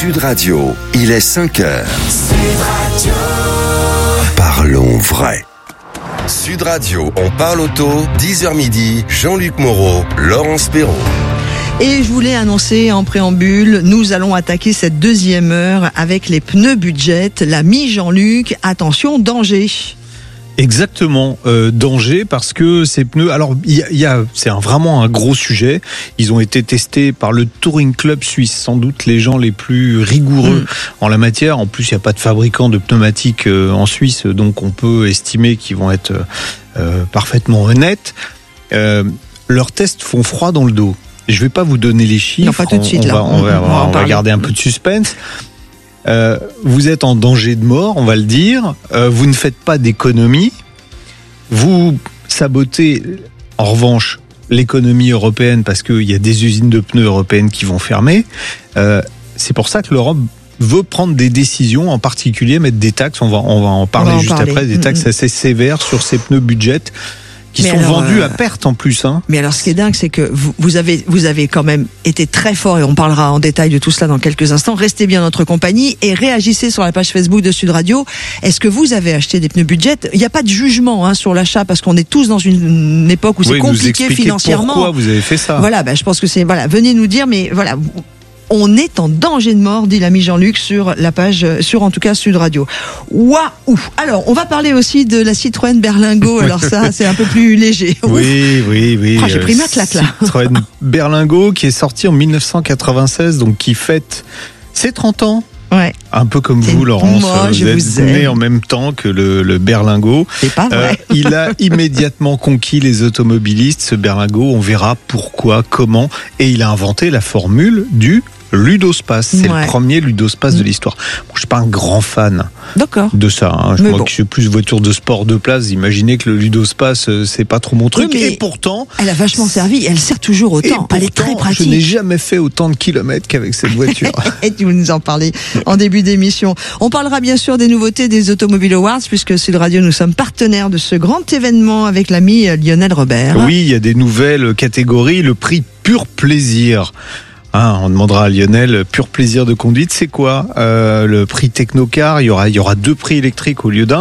Sud Radio, il est 5h. Sud Radio. Parlons vrai. Sud Radio, on parle auto, 10h midi, Jean-Luc Moreau, Laurence Perrault. Et je voulais annoncer en préambule, nous allons attaquer cette deuxième heure avec les pneus budget. L'ami Jean-Luc, attention, danger. Exactement, danger parce que ces pneus, alors c'est vraiment un gros sujet. Ils ont été testés par le Touring Club suisse, sans doute les gens les plus rigoureux en la matière. En plus, il n'y a pas de fabricant de pneumatiques en Suisse, donc on peut estimer qu'ils vont être parfaitement honnêtes. Leurs tests font froid dans le dos. Je ne vais pas vous donner les chiffres. Non, pas tout de suite, on va garder un peu de suspense. Vous êtes en danger de mort, on va le dire. Vous ne faites pas d'économie. Vous sabotez, en revanche, l'économie européenne parce qu'il y a des usines de pneus européennes qui vont fermer. C'est pour ça que l'Europe veut prendre des décisions, en particulier mettre des taxes. On va en parler juste après, des taxes assez sévères sur ces pneus budget. Qui sont vendus à perte en plus. Mais alors ce qui est dingue, c'est que vous avez quand même été très fort, et on parlera en détail de tout cela dans quelques instants. Restez bien notre compagnie et réagissez sur la page Facebook de Sud Radio. Est-ce que vous avez acheté des pneus budget ? Il n'y a pas de jugement sur l'achat, parce qu'on est tous dans une époque où c'est compliqué financièrement. Pourquoi vous avez fait ça ? Voilà, je pense que c'est... venez nous dire, mais voilà... On est en danger de mort, dit l'ami Jean-Luc sur la page, sur en tout cas Sud Radio. Waouh! Alors, on va parler aussi de la Citroën Berlingo. Alors ça, c'est un peu plus léger. Oui. J'ai pris ma claque là. Citroën Berlingo qui est sorti en 1996, donc qui fête ses 30 ans. Ouais. Un peu comme vous, Laurence. Moi, vous êtes né en même temps que le Berlingo. C'est pas vrai. Il a immédiatement conquis les automobilistes, ce Berlingo. On verra pourquoi, comment. Et il a inventé la formule du Ludospace. C'est le premier Ludospace de l'histoire. Bon, je suis pas un grand fan de ça. Je crois que je suis plus voiture de sport de place. Imaginez que le Ludospace, c'est pas trop mon truc. Et pourtant, elle a vachement servi. Elle sert toujours autant. Elle est très pratique. Je n'ai jamais fait autant de kilomètres qu'avec cette voiture. Et tu nous en parlais en début d'émission. On parlera bien sûr des nouveautés des Automobile Awards, puisque Sud Radio, nous sommes partenaires de ce grand événement avec l'ami Lionel Robert. Oui, il y a des nouvelles catégories. Le prix Pur Plaisir. On demandera à Lionel, pur plaisir de conduite, c'est quoi le prix Technocar? Il y aura 2 prix électriques au lieu d'un.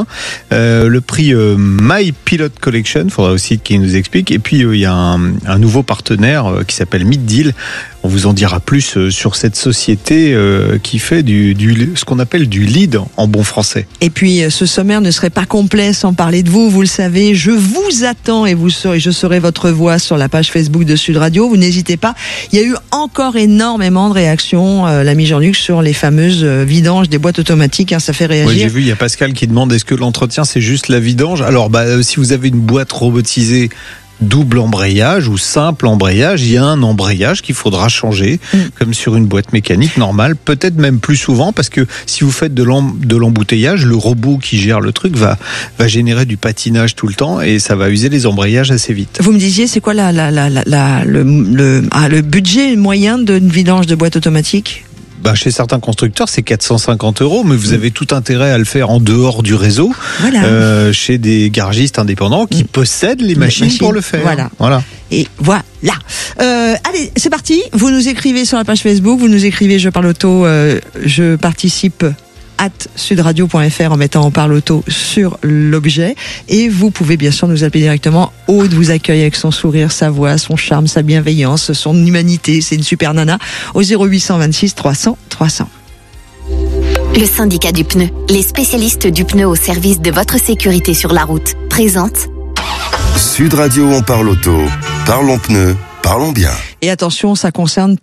Le prix My Pilot Collection, il faudra aussi qu'il nous explique. Et puis il y a un nouveau partenaire qui s'appelle Mid-Deal. On vous en dira plus sur cette société qui fait ce qu'on appelle du lead en bon français. Et puis ce sommaire ne serait pas complet sans parler de vous, vous le savez. Je vous attends et je serai votre voix sur la page Facebook de Sud Radio. Vous n'hésitez pas. Il y a eu encore énormément de réactions, l'ami Jean-Luc, sur les fameuses vidanges des boîtes automatiques. Ça fait réagir. Oui, j'ai vu, il y a Pascal qui demande est-ce que l'entretien c'est juste la vidange ? Alors si vous avez une boîte robotisée double embrayage ou simple embrayage, il y a un embrayage qu'il faudra changer, comme sur une boîte mécanique normale, peut-être même plus souvent, parce que si vous faites de l'embouteillage, le robot qui gère le truc va générer du patinage tout le temps et ça va user les embrayages assez vite. Vous me disiez, c'est quoi le budget moyen d'une vidange de boîte automatique ? Chez certains constructeurs, c'est 450 €, mais vous avez tout intérêt à le faire en dehors du réseau, chez des garagistes indépendants qui possèdent les machines pour le faire. Voilà. Et voilà. Allez, c'est parti. Vous nous écrivez sur la page Facebook, vous nous écrivez Je parle auto, je participe @sudradio.fr en mettant On parle auto sur l'objet, et vous pouvez bien sûr nous appeler directement. Aude vous accueille avec son sourire, sa voix, son charme, sa bienveillance, son humanité, c'est une super nana, au 0826 300 300. Le syndicat du pneu, les spécialistes du pneu au service de votre sécurité sur la route, présente Sud Radio, on parle auto, parlons pneus, parlons bien. Et attention, ça concerne